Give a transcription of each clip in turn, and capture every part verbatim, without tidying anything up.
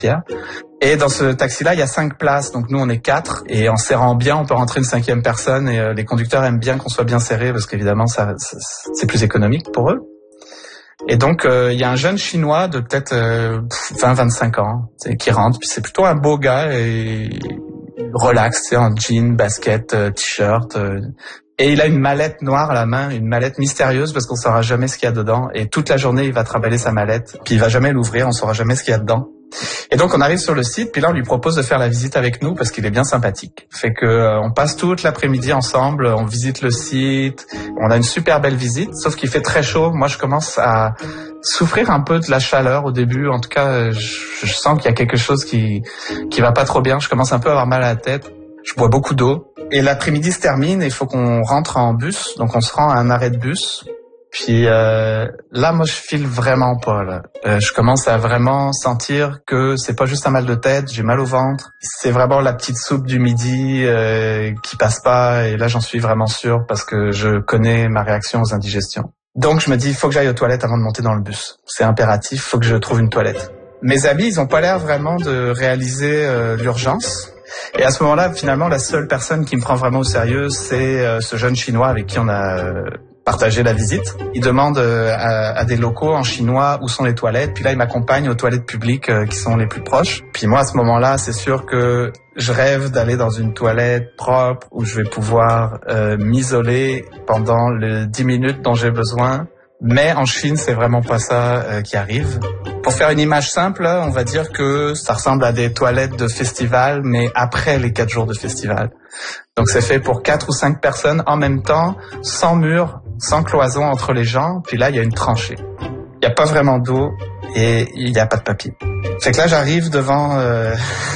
Pierre. Et dans ce taxi-là, il y a cinq places, donc nous on est quatre, et en serrant bien, on peut rentrer une cinquième personne, et euh, les conducteurs aiment bien qu'on soit bien serré, parce qu'évidemment, ça, ça c'est plus économique pour eux. Et donc, euh, il y a un jeune Chinois de peut-être euh, vingt à vingt-cinq ans qui rentre, puis c'est plutôt un beau gars, et relax, tu sais, en jean, basket, euh, t-shirt, euh, et il a une mallette noire à la main, une mallette mystérieuse, parce qu'on saura jamais ce qu'il y a dedans, et toute la journée, il va trimballer sa mallette, puis il va jamais l'ouvrir, on saura jamais ce qu'il y a dedans. Et donc on arrive sur le site, puis là on lui propose de faire la visite avec nous parce qu'il est bien sympathique. Fait que euh, on passe toute l'après-midi ensemble, on visite le site, on a une super belle visite, sauf qu'il fait très chaud. Moi je commence à souffrir un peu de la chaleur au début. En tout cas, je, je sens qu'il y a quelque chose qui qui va pas trop bien. Je commence un peu à avoir mal à la tête. Je bois beaucoup d'eau. Et l'après-midi se termine et il faut qu'on rentre en bus. Donc on se rend à un arrêt de bus. Puis euh, là, moi, je file vraiment pas. Là. Euh, je commence à vraiment sentir que c'est pas juste un mal de tête, j'ai mal au ventre. C'est vraiment la petite soupe du midi euh, qui passe pas. Et là, j'en suis vraiment sûr parce que je connais ma réaction aux indigestions. Donc, je me dis, il faut que j'aille aux toilettes avant de monter dans le bus. C'est impératif, il faut que je trouve une toilette. Mes amis, ils ont pas l'air vraiment de réaliser euh, l'urgence. Et à ce moment-là, finalement, la seule personne qui me prend vraiment au sérieux, c'est euh, ce jeune Chinois avec qui on a... Euh, partager la visite. Il demande euh, à, à des locaux en chinois où sont les toilettes. Puis là, il m'accompagne aux toilettes publiques euh, qui sont les plus proches. Puis moi, à ce moment-là, c'est sûr que je rêve d'aller dans une toilette propre où je vais pouvoir euh, m'isoler pendant les dix minutes dont j'ai besoin. Mais en Chine, c'est vraiment pas ça euh, qui arrive. Pour faire une image simple, on va dire que ça ressemble à des toilettes de festival, mais après les quatre jours de festival. Donc c'est fait pour quatre ou cinq personnes en même temps, sans mur, sans cloison entre les gens. Puis là, il y a une tranchée. Il n'y a pas vraiment d'eau et il n'y a pas de papier. Fait que là, j'arrive devant euh,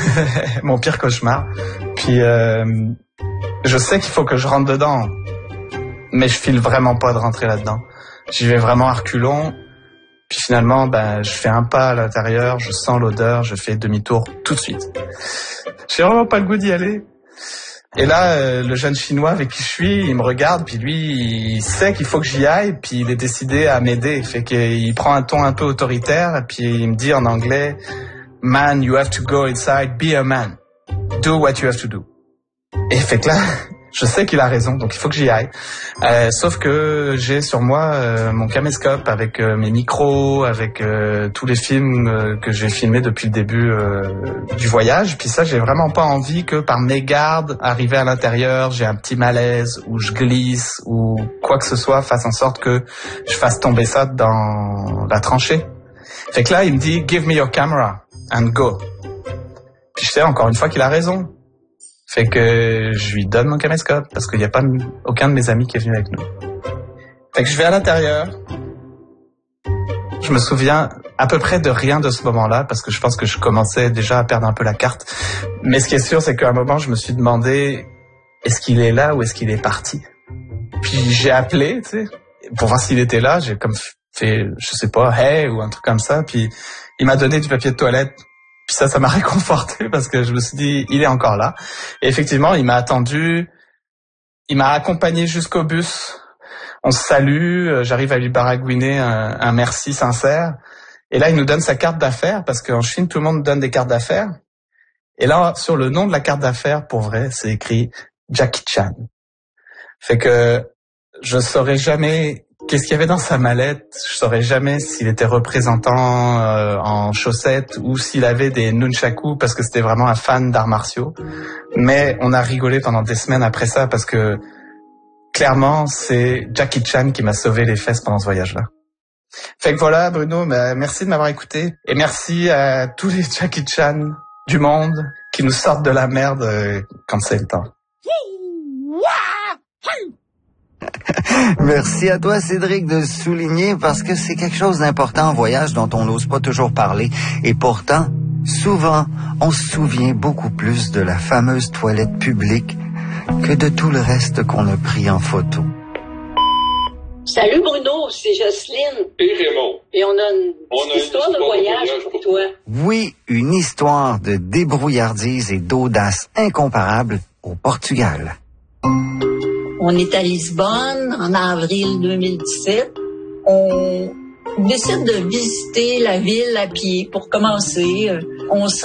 mon pire cauchemar. Puis euh, je sais qu'il faut que je rentre dedans, mais je file vraiment pas de rentrer là-dedans. J'y vais vraiment à reculons. Puis finalement, ben, je fais un pas à l'intérieur, je sens l'odeur, je fais demi-tour tout de suite. J'ai vraiment pas le goût d'y aller. Et là, euh, le jeune Chinois avec qui je suis, il me regarde, puis lui, il sait qu'il faut que j'y aille, puis il est décidé à m'aider. Fait qu'il prend un ton un peu autoritaire, puis il me dit en anglais, « Man, you have to go inside, be a man. Do what you have to do. » Et fait que là, je sais qu'il a raison, donc il faut que j'y aille. Euh, sauf que j'ai sur moi euh, mon caméscope avec euh, mes micros, avec euh, tous les films euh, que j'ai filmés depuis le début euh, du voyage. Puis ça, j'ai vraiment pas envie que par mégarde, arrivé à l'intérieur, j'ai un petit malaise ou je glisse ou quoi que ce soit fasse en sorte que je fasse tomber ça dans la tranchée. Fait que là, il me dit « Give me your camera and go ». Puis je sais encore une fois qu'il a raison. Fait que je lui donne mon caméscope parce qu'il n'y a pas aucun de mes amis qui est venu avec nous. Fait que je vais à l'intérieur. Je me souviens à peu près de rien de ce moment-là parce que je pense que je commençais déjà à perdre un peu la carte. Mais ce qui est sûr, c'est qu'à un moment, je me suis demandé est-ce qu'il est là ou est-ce qu'il est parti? Puis j'ai appelé, tu sais, pour voir s'il était là. J'ai comme fait, je sais pas, hey ou un truc comme ça. Puis il m'a donné du papier de toilette. Puis ça, ça m'a réconforté parce que je me suis dit, il est encore là. Et effectivement, il m'a attendu, il m'a accompagné jusqu'au bus. On se salue, j'arrive à lui baragouiner un, un merci sincère. Et là, il nous donne sa carte d'affaires parce qu'en Chine, tout le monde donne des cartes d'affaires. Et là, sur le nom de la carte d'affaires, pour vrai, c'est écrit Jackie Chan. Fait que je saurais jamais qu'est-ce qu'il y avait dans sa mallette. Je saurais jamais s'il était représentant euh, en chaussettes ou s'il avait des nunchakus parce que c'était vraiment un fan d'arts martiaux. Mais on a rigolé pendant des semaines après ça parce que clairement, c'est Jackie Chan qui m'a sauvé les fesses pendant ce voyage-là. Fait que voilà, Bruno, bah, merci de m'avoir écouté et merci à tous les Jackie Chan du monde qui nous sortent de la merde euh, quand c'est le temps. Merci à toi, Cédric, de souligner parce que c'est quelque chose d'important en voyage dont on n'ose pas toujours parler. Et pourtant, souvent, on se souvient beaucoup plus de la fameuse toilette publique que de tout le reste qu'on a pris en photo. Salut Bruno, c'est Jocelyne. Et Raymond. Et on a une on a histoire, une de voyage, voyage pour toi. Oui, une histoire de débrouillardise et d'audace incomparable au Portugal. On est à Lisbonne en avril deux mille dix-sept. On décide de visiter la ville à pied pour commencer. On